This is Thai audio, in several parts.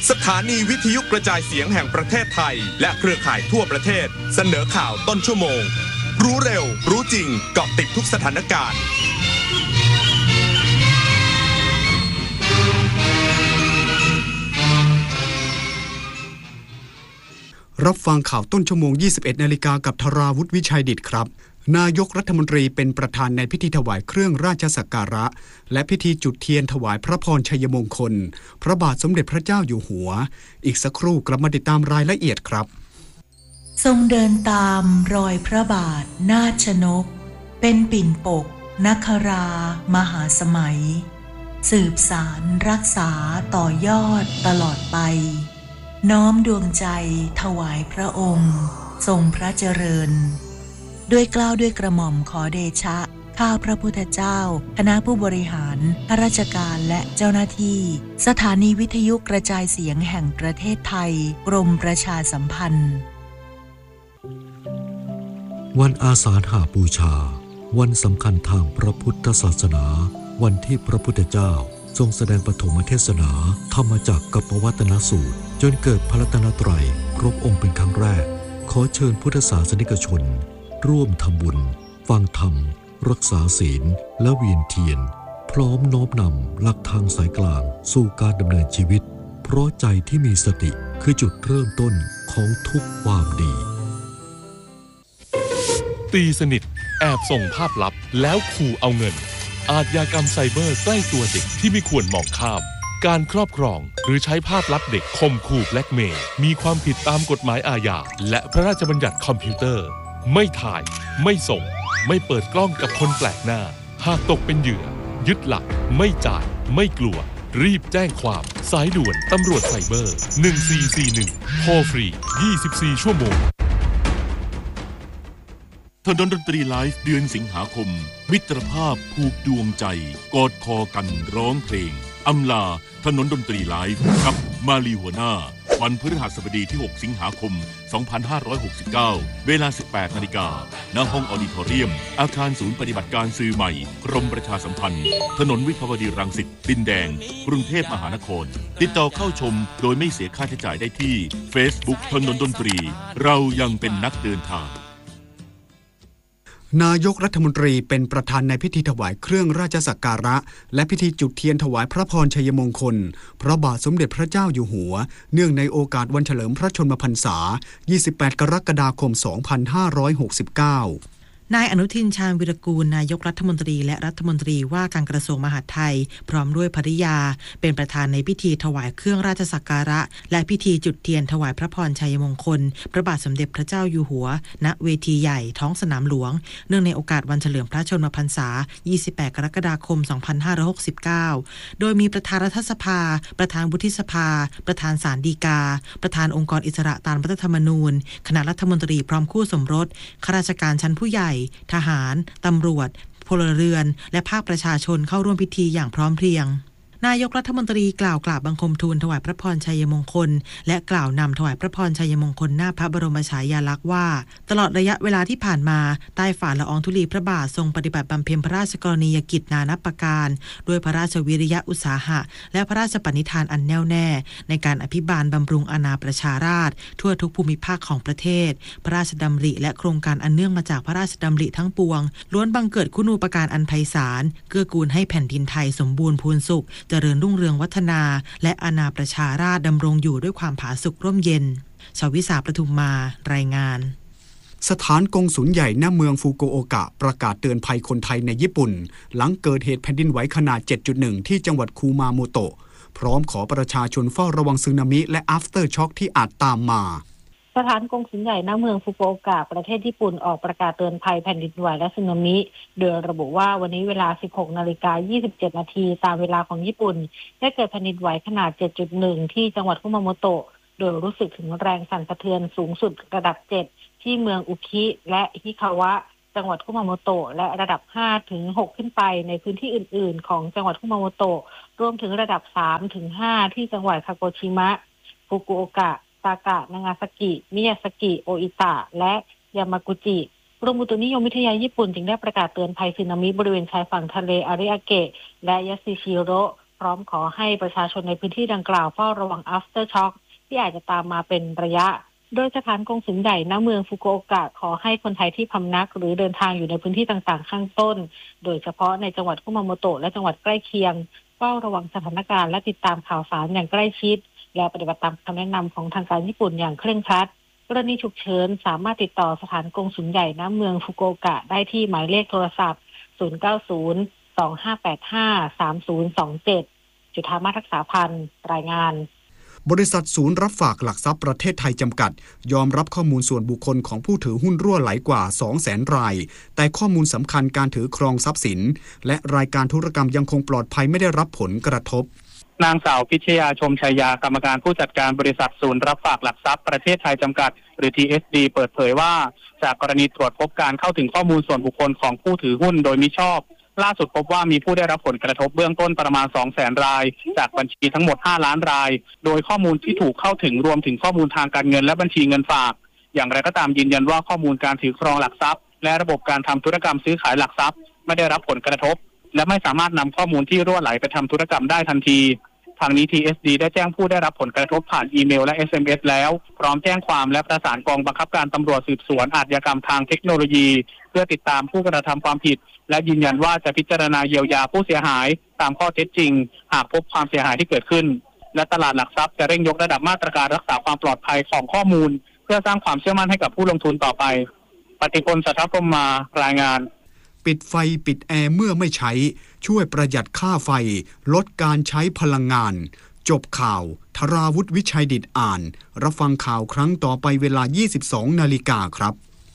สถานีวิทยุกระจายเสียงแห่งประเทศไทยและเครือข่ายทั่วประเทศเสนอข่าวต้นชั่วโมงรู้เร็วรู้จริงเกาะติดทุกสถานการณ์รับฟังข่าวต้นชั่วโมง 21 นาฬิกากับธราวุฒิวิชัยดิษฐ์ครับนายกรัฐมนตรีเป็นประธานในพิธีถวายเครื่องราชสักการะและพิธีจุดเทียนถวายพระพรชัยมงคลพระบาทสมเด็จพระเจ้าอยู่หัวอีกสักครู่กลับมาติดตามรายละเอียดครับทรงเดินตามรอยพระบาทนาชนกเป็นปิ่นปกนครามหาสมัยสืบสารรักษาต่อยอดตลอดไปน้อมดวงใจถวายพระองค์ทรงพระเจริญด้วยเกล้าด้วยกระหม่อมขอเดชะข้าพระพุทธเจ้าคณะผู้บริหารข้าราชการและเจ้าหน้าที่สถานีวิทยุกระจายเสียงแห่งประเทศไทยกรมประชาสัมพันธ์วันอาสาฬหบูชาวันสำคัญทางพระพุทธศาสนาวันที่พระพุทธเจ้าทรงแสดงปฐมเทศนาธรรมจักรกับปวัตนสูตรจนเกิดพระรัตนตรัยครบองค์เป็นครั้งแรกขอเชิญพุทธศาสนิกชนร่วมทำบุญฟังธรรมรักษาศีลและเวียนเทียนพร้อมน้อมนำหลักทางสายกลางสู่การดำเนินชีวิตเพราะใจที่มีสติคือจุดเริ่มต้นของทุกความดีตีสนิทแอบส่งภาพลับแล้วขู่เอาเงินอาชญากรรมไซเบอร์ใกล้ตัวเด็กที่ไม่ควรมองข้ามการครอบครองหรือใช้ภาพลับเด็กข่มขู่แบล็กเมย์มีความผิดตามกฎหมายอาญาและพระราชบัญญัติคอมพิวเตอร์ไม่ถ่ายไม่ส่งไม่เปิดกล้องกับคนแปลกหน้าหากตกเป็นเหยื่อยึดหลักไม่จ่ายไม่กลัวรีบแจ้งความสายด่วนตำรวจไซเบอร์1441โทรฟรี24ชั่วโมงถนนดนตรีไลฟ์เดือนสิงหาคมมิตรภาพผูกดวงใจกอดคอกันร้องเพลงอำลาถนนดนตรีไลฟ์กับมาลีหัวหน้าวันพฤหัสบดีที่6สิงหาคม2569เวลา 18 นาฬิกาณห้องออดิทอเรียมอาคารศูนย์ปฏิบัติการสื่อใหม่กรมประชาสัมพันธ์ถนนวิภาวดีรังสิตดินแดงกรุงเทพมหานครติดต่อเข้าชมโดยไม่เสียค่าใช้จ่ายได้ที่ Facebook ถนนดนตรีเรายังเป็นนักเดินทางนายกรัฐมนตรีเป็นประธานในพิธีถวายเครื่องราชสักการะและพิธีจุดเทียนถวายพระพรชัยมงคลพระบาทสมเด็จพระเจ้าอยู่หัวเนื่องในโอกาสวันเฉลิมพระชนมพรรษา28 กรกฎาคม 2569 นายอนุทินชาญวิรากูลนายกรัฐมนตรีและรัฐมนตรีว่าการกระทรวงมหาดไทยพร้อมด้วยภริยาเป็นประธานในพิธีถวายเครื่องราชสักการะและพิธีจุดเทียนถวายพระพรชัยมงคลพระบาทสมเด็จพระเจ้าอยู่หัวณเวทีใหญ่ท้องสนามหลวงเนื่องในโอกาสวันเฉลิมพระชนมพรรษา28 กรกฎาคม 2569โดยมีประธานรัฐสภาประธานวุฒิสภาประธานศาลฎีกาประธานองค์กรอิสระตามรัฐธรรมนูญคณะรัฐมนตรีพร้อมคู่สมรสข้าราชการชั้นผู้ใหญ่ทหารตำรวจพลเรือนและภาคประชาชนเข้าร่วมพิธีอย่างพร้อมเพรียงนายกรัฐมนตรีกล่าวกราบบังคมทูลถวายพระพรชัยมงคลและกล่าวนำถวายพระพรชัยมงคลหน้าพระบรมฉายาลักษณ์ว่าตลอดระยะเวลาที่ผ่านมาใต้ฝ่าละอองธุลีพระบาททรงปฏิบัติบำเพ็ญพระราชกรณียกิจนานับประการด้วยพระราชวิริยะอุตสาหะและพระราชปณิธานอันแน่วแน่ในการอภิบาลบำรุงอาณาประชาราษฎร์ทั่วทุกภูมิภาคของประเทศพระราชดำริและโครงการอันเนื่องมาจากพระราชดำริทั้งปวงล้วนบังเกิดคุณูปการอันไพศาลเกื้อกูลให้แผ่นดินไทยสมบูรณ์พูนสุขเจริญรุ่งเรืองวัฒนาและอาณาประชาราษฎร์ดำรงอยู่ด้วยความผาสุกร่มเย็นชวิสาประทุมมารายงานสถานกงสุลใหญ่ณเมืองฟุกุโอกะประกาศเตือนภัยคนไทยในญี่ปุ่นหลังเกิดเหตุแผ่นดินไหวขนาด 7.1 ที่จังหวัดคูมาโมโตะพร้อมขอประชาชนเฝ้าระวังสึนามิและ after shock ที่อาจตามมาสถานกงสุลใหญ่ณเมืองฟุกุโอกะประเทศญี่ปุ่นออกประกาศเตือนภัยแผ่นดินไหวและสึนามิโดยระบุว่าวันนี้เวลา 16:27 นาทีตามเวลาของญี่ปุ่นได้เกิดแผ่นดินไหวขนาด 7.1 ที่จังหวัดคุมาโมโตะโดยรู้สึกถึงแรงสั่นสะเทือนสูงสุดระดับ 7 ที่เมืองอุคิและฮิคาวะจังหวัดคุมาโมโตะและระดับ 5-6 ขึ้นไปในพื้นที่อื่นๆของจังหวัดคุมาโมโตะรวมถึงระดับ 3-5 ที่จังหวัดคาโกชิมะฟุกุโอกะซากะนางาซากิมิยาซากิโออิตะและยามากุจิกรมอุตุนิยมวิทยาญี่ปุ่นจึงได้ประกาศเตือนภัยสึนามิบริเวณชายฝั่งทะเลอาริอาเกะและยาซิชิโร่พร้อมขอให้ประชาชนในพื้นที่ดังกล่าวเฝ้าระวัง after shock ที่อาจจะตามมาเป็นระยะโดยสถานกงสุลใหญ่ณเมืองฟุกุโอกะขอให้คนไทยที่พำนักหรือเดินทางอยู่ในพื้นที่ต่างๆข้างต้นโดยเฉพาะในจังหวัดคุมาโมโตะและจังหวัดใกล้เคียงเฝ้าระวังสถานการณ์และติดตามข่าวสารอย่างใกล้ชิดและปฏิบัติตามคำแนะนำของทางการญี่ปุ่นอย่างเคร่งครัดกรณีฉุกเฉินสามารถติดต่อสถานกงสุลใหญ่ณเมืองฟุกุโอกะได้ที่หมายเลขโทรศัพท์090-2585-3027จุฑามาศรักษาพันธ์รายงานบริษัทศูนย์รับฝากหลักทรัพย์ประเทศไทยจำกัดยอมรับข้อมูลส่วนบุคคลของผู้ถือหุ้นรั่วไหลกว่า 200,000 รายแต่ข้อมูลสำคัญการถือครองทรัพย์สินและรายการธุรกรรมยังคงปลอดภัยไม่ได้รับผลกระทบนางสาวพิชยาชมชัยยากรรมการผู้จัดการบริษัทศูนย์รับฝากหลักทรัพย์ประเทศไทยจำกัดหรือ TSD เปิดเผยว่าจากกรณีตรวจพบการเข้าถึงข้อมูลส่วนบุคคลของผู้ถือหุ้นโดยมิชอบล่าสุดพบว่ามีผู้ได้รับผลกระทบเบื้องต้นประมาณ 200,000 รายจากบัญชีทั้งหมด5ล้านรายโดยข้อมูลที่ถูกเข้าถึงรวมถึงข้อมูลทางการเงินและบัญชีเงินฝากอย่างไรก็ตามยืนยันว่าข้อมูลการถือครองหลักทรัพย์และระบบการทำธุรกรรมซื้อขายหลักทรัพย์ไม่ได้รับผลกระทบและไม่สามารถนำข้อมูลที่รั่วไหลไปทำธุรกรรมได้ทันทีทางนี้ TSD ได้แจ้งผู้ได้รับผลกระทบผ่านอีเมลและ SMS แล้วพร้อมแจ้งความและประสานกองบังคับการตำรวจสืบสวนอาชญากรรมทางเทคโนโลยีเพื่อติดตามผู้กระทำความผิดและยืนยันว่าจะพิจารณาเยียวยาผู้เสียหายตามข้อเท็จจริงหากพบความเสียหายที่เกิดขึ้นและตลาดหลักทรัพย์จะเร่งยกระดับมาตรการรักษาความปลอดภัยของข้อมูลเพื่อสร้างความเชื่อมั่นให้กับผู้ลงทุนต่อไปปฏิพล สัทธพรหมารายงานปิดไฟปิดแอร์เมื่อไม่ใช้ช่วยประหยัดค่าไฟลดการใช้พลังงานจบข่าวธราวุฒิวิชัยดิษฐ์อ่านรับฟังข่าวครั้งต่อไปเวลา 22:00 น.ครับ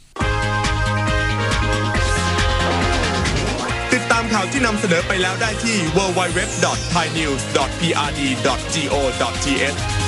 ติดตามข่าวที่นำเสนอไปแล้วได้ที่ www.thainews.prd.go.th